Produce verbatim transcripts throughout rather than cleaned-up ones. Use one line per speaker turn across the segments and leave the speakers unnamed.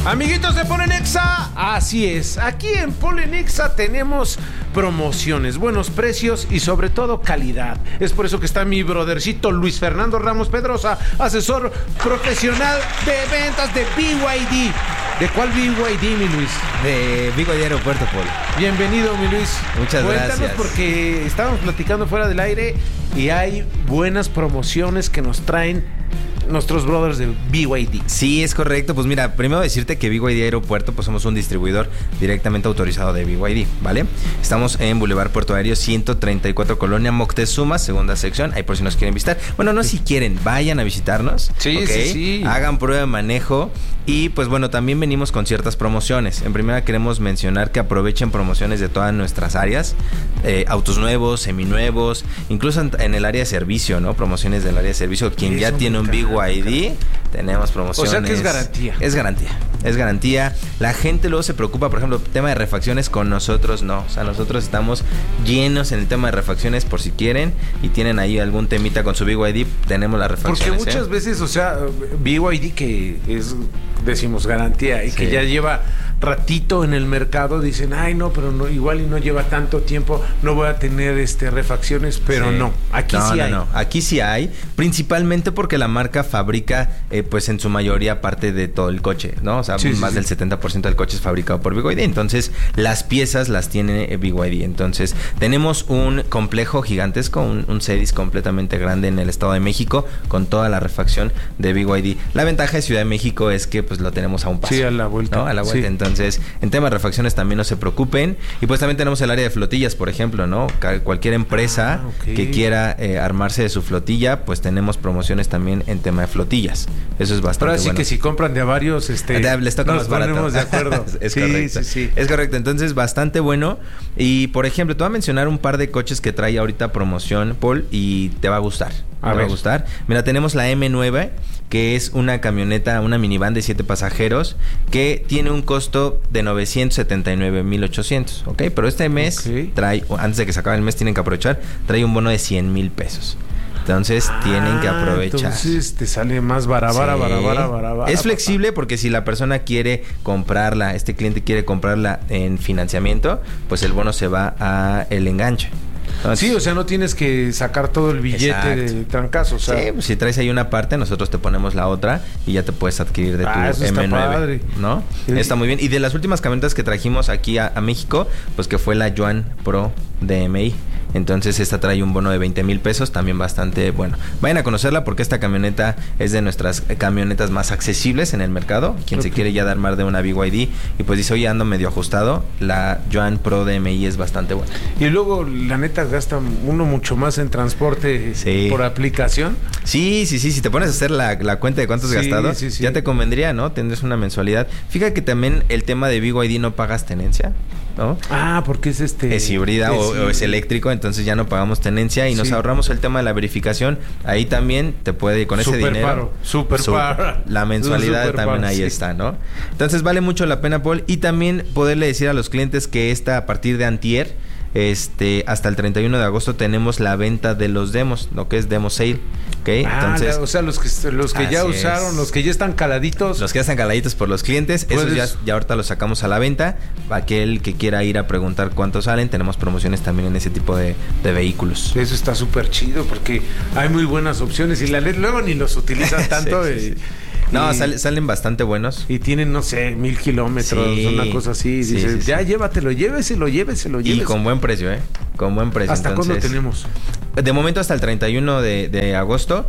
Amiguitos de Polenexa, así es. Aquí en Polenexa tenemos promociones, buenos precios y sobre todo calidad. Es por eso que está mi brothercito Luis Fernando Ramos Pedrosa, asesor profesional de ventas de B Y D. ¿De cuál B Y D, mi Luis?
De B Y D Aeropuerto, Paul.
Bienvenido, mi Luis.
Muchas
Cuéntanos,
gracias.
porque estábamos platicando fuera del aire y hay buenas promociones que nos traen nuestros brothers de B Y D.
Sí, es correcto. Pues mira, primero decirte que B Y D Aeropuerto, pues somos un distribuidor directamente autorizado de B Y D, ¿vale? Estamos en Boulevard Puerto Aéreo ciento treinta y cuatro, Colonia Moctezuma, segunda sección. Ahí por si nos quieren visitar. Bueno, no si quieren, vayan a visitarnos.
Sí,
¿okay?
sí, sí.
Hagan prueba de manejo. Y pues bueno, también venimos con ciertas promociones. En primera queremos mencionar que aprovechen promociones de todas nuestras áreas. Eh, autos nuevos, seminuevos, incluso en, en el área de servicio, ¿no? Promociones del área de servicio. Quien
Eso
ya tiene un B Y D, tenemos promociones.
O sea que es garantía.
Es garantía, es garantía. La gente luego se preocupa, por ejemplo, tema de refacciones, con nosotros no. O sea, nosotros estamos llenos en el tema de refacciones por si quieren y tienen ahí algún temita con su B Y D, tenemos las refacciones.
Porque muchas
¿eh?
veces, o sea, B Y D que es, decimos, garantía y
Sí.
que ya lleva ratito en el mercado, dicen, ay no, pero no, igual y no lleva tanto tiempo, no voy a tener este refacciones, pero
Sí.
no, aquí
no,
sí
no,
hay.
No. Aquí sí hay, principalmente porque la marca fabrica, eh, pues en su mayoría parte de todo el coche, ¿no? O sea,
Sí, sí,
más
sí.
del setenta por ciento del coche es fabricado por B Y D, entonces las piezas las tiene B Y D. Entonces tenemos un complejo gigantesco, un, un Cedis completamente grande en el Estado de México, con toda la refacción de B Y D. La ventaja de Ciudad de México es que pues lo tenemos a un paso.
Sí, a la vuelta.
¿no? A la vuelta.
Sí.
Entonces, en tema de refacciones también no se preocupen. Y pues también tenemos el área de flotillas, por ejemplo, ¿no? Ca- cualquier empresa
Ah, ok.
que quiera eh, armarse de su flotilla, pues tenemos promociones también en tema de flotillas. Eso es bastante
Ahora sí
bueno.
que si compran de a varios, este,
Ya les toca
nos
más barato.
ponemos de acuerdo.
Es
sí,
correcto.
sí, sí.
Es correcto. Entonces, bastante bueno. Y, por ejemplo, te voy a mencionar un par de coches que trae ahorita promoción, Paul, y te va a gustar.
A
te
ver.
va a gustar. Mira, tenemos la M nueve, que es una camioneta, una minivan de siete pasajeros, que tiene un costo de novecientos setenta y nueve mil ochocientos, ¿ok? Pero este mes
Ok.
trae, antes de que se acabe el mes, tienen que aprovechar, trae un bono de cien mil pesos. Entonces, tienen que
Ah,
aprovechar.
Entonces te sale más barabara,
Sí.
barabara, barabara.
Es flexible porque si la persona quiere comprarla, este cliente quiere comprarla en financiamiento, pues el bono se va a el enganche. Entonces,
Sí, o sea, no tienes que sacar todo el billete
Exacto.
de trancazo, o sea.
sí, pues si traes ahí una parte, nosotros te ponemos la otra y ya te puedes adquirir de tu
Ah, eso está
M nueve,
padre.
¿no?
Sí.
Está muy bien. Y de las últimas camionetas que trajimos aquí a, a México, pues que fue la Yuan Pro D M I. Entonces esta trae un bono de veinte mil pesos, también bastante bueno. Vayan a conocerla porque esta camioneta es de nuestras camionetas más accesibles en el mercado. Quien se
Ok.
quiere ya dar más de una B Y D y pues dice, oye, ando medio ajustado, la Yuan Pro D M I es bastante buena.
Y luego, la neta, gasta uno mucho más en transporte
Sí.
por aplicación.
Sí, sí, sí, si te pones a hacer la, la cuenta de cuánto has
Sí,
gastado,
sí, sí.
ya te convendría, ¿no? Tendrías una mensualidad. Fíjate que también el tema de B Y D no pagas tenencia, ¿no?
Ah, porque es este...
Es híbrida o, o es
híbrida.
eléctrico, entonces ya no pagamos tenencia y nos
Sí.
ahorramos el tema de la verificación. Ahí también te puede, con ese
Super
dinero...
paro, super paro.
La mensualidad
Super
también
paro,
ahí
sí.
está, ¿no? Entonces vale mucho la pena, Paul. Y también poderle decir a los clientes que esta, a partir de antier, este, hasta el treinta y uno de agosto tenemos la venta de los demos, lo que es demo sale, ¿ok?
Ah,
Entonces...
la- o sea, los que, los que ya
Así
usaron,
es.
los que ya están caladitos.
Los que ya están caladitos por los clientes, esos
Puedes-
ya, ya ahorita los sacamos a la venta. Aquel que quiera ir a preguntar cuántos salen, tenemos promociones también en ese tipo de, de vehículos.
Eso está súper chido porque hay muy buenas opciones y la net luego ni los utilizan tanto.
Sí, sí,
y-
sí. No,
y-
sale- salen bastante buenos.
Y tienen, no sé, mil kilómetros,
Sí.
una cosa así. Y
Sí,
dices,
sí, sí.
ya llévatelo, lléveselo, lléveselo,
Y
lléveselo.
con buen precio, ¿eh? Con buen precio.
¿Hasta cuándo
Entonces,
tenemos?
De momento hasta el treinta y uno de, de agosto.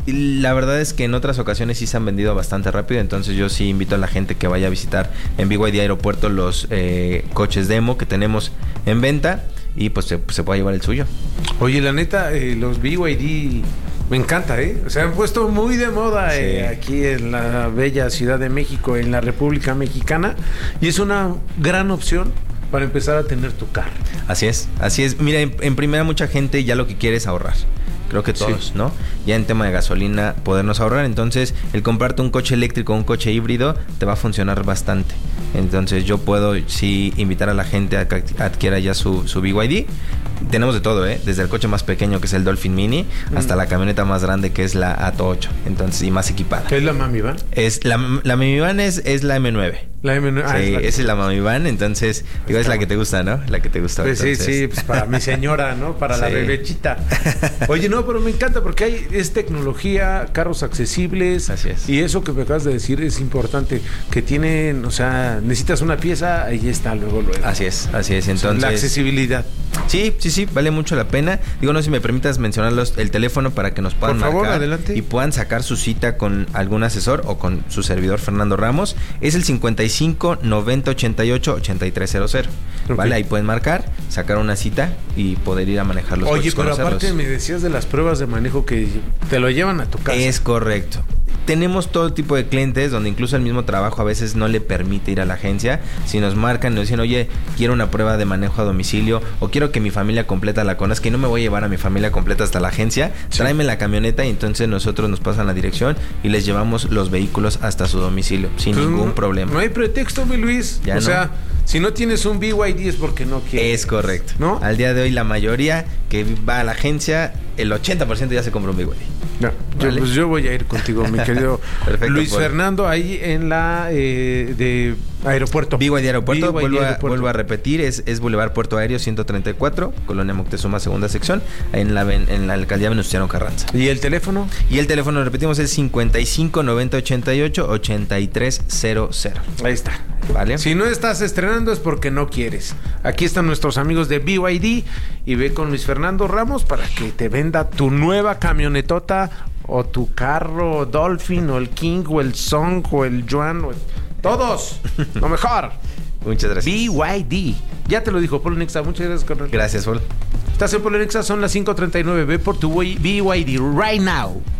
Y la verdad es que en otras ocasiones sí se han vendido bastante rápido. Entonces yo sí invito a la gente que vaya a visitar en B Y D Aeropuerto los eh, coches demo que tenemos en venta. Y pues se, se puede llevar el suyo.
Oye, la neta, eh, los B Y D me encanta, ¿eh? Se han puesto muy de moda
Sí.
eh, aquí en la bella Ciudad de México, en la República Mexicana. Y es una gran opción para empezar a tener tu carro.
Así es, así es. Mira, en, en primera mucha gente ya lo que quiere es ahorrar. Creo que todos,
Sí.
¿no? ya en tema de gasolina podernos ahorrar. Entonces, el comprarte un coche eléctrico o un coche híbrido te va a funcionar bastante. Entonces, yo puedo sí invitar a la gente a que adquiera ya su, su B Y D. Tenemos de todo, ¿eh? Desde el coche más pequeño, que es el Dolphin Mini, mm. hasta la camioneta más grande, que es la Atto ocho. Entonces, y más equipada.
¿Qué es la Mami Van?
Es, la, la Mami Van es, es la M nueve.
La M nueve. Ah,
sí,
es la que...
esa es la Mami Van. Entonces, digo, es la que te gusta, ¿no? La que te gusta.
Pues
entonces...
sí, sí, pues para mi señora, ¿no? Para sí. la bebechita. Oye, no, pero me encanta porque hay es tecnología, carros accesibles.
Así es.
Y eso que me acabas de decir es importante. Que tienen, o sea, necesitas una pieza, ahí está, luego, luego.
Así es, así es. Entonces,
la accesibilidad.
Sí, sí, sí, vale mucho la pena. Digo, no sé si me permitas mencionarlos el teléfono para que nos puedan
Por favor,
marcar
adelante.
Y puedan sacar su cita con algún asesor o con su servidor Fernando Ramos. Es el cincuenta y cinco noventa ochenta y ocho ochenta y tres cero cero. Okay. Vale, ahí pueden marcar, sacar una cita y poder ir a manejar los
Oye,
coches.
Oye, pero aparte me decías de las pruebas de manejo que te lo llevan a tu casa.
Es correcto. Tenemos todo tipo de clientes donde incluso el mismo trabajo a veces no le permite ir a la agencia. Si nos marcan y nos dicen, oye, quiero una prueba de manejo a domicilio o quiero que mi familia completa la conozca y no me voy a llevar a mi familia completa hasta la agencia, sí. tráeme la camioneta y entonces nosotros nos pasan la dirección y les llevamos los vehículos hasta su domicilio sin
Entonces,
ningún
no,
problema.
No hay pretexto, mi Luis.
Ya
o
no.
sea, si no tienes un B Y D es porque no quieres.
Es correcto.
¿No?
Al día de hoy la mayoría que va a la agencia, el ochenta por ciento ya se compra un B Y D.
No, ¿vale? yo, pues yo voy a ir contigo, mi querido Perfecto, Luis Paul. Fernando, ahí en la eh, de aeropuerto.
B Y D Aeropuerto,
B Y D
vuelvo,
aeropuerto.
A, vuelvo a repetir, es, es Boulevard Puerto Aéreo ciento treinta y cuatro, Colonia Moctezuma, segunda sección, en la, en la alcaldía Venustiano Carranza.
¿Y el teléfono?
Y el teléfono, repetimos, es cincuenta y cinco noventa ochenta y ocho ochenta y tres cero cero.
Ahí está.
¿Vale?
Si no estás estrenando es porque no quieres. Aquí están nuestros amigos de B Y D y ve con Luis Fernando Ramos para que te venda tu nueva camionetota o tu carro Dolphin o el King o el Song o el Juan o el... todos, lo mejor.
Muchas gracias.
B Y D. Ya te lo dijo Polo Nexa. Muchas gracias, carnal.
Gracias, Paul.
Estás en Polo Nexa, son las cinco treinta y nueve. Ve por tu B Y D right now.